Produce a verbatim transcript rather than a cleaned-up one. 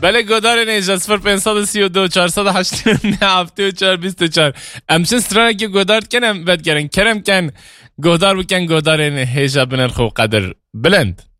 بله گودار نیجا صفر پنساد سی و دو چهارصد و هشت نه هفته و چهار بیست و چهار امشن سترانه که گودار کنم بد گرن کرم کن گودار بکن گودار نیجا بنر خو قدر بلند